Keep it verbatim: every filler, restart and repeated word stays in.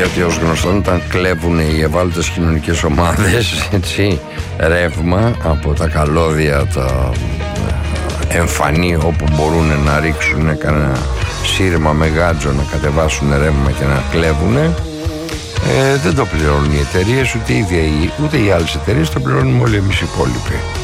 Γιατί ως γνωστόν, όταν κλέβουν οι ευάλωτες κοινωνικές ομάδες, έτσι, ρεύμα από τα καλώδια, τα εμφανή όπου μπορούν να ρίξουν κανένα σύρμα με γάτζο, να κατεβάσουν ρεύμα και να κλέβουν, ε, δεν το πληρώνουν οι εταιρείες, ούτε οι ίδιοι, ούτε οι άλλες εταιρείες, το πληρώνουμε όλοι εμείς οι υπόλοιποι.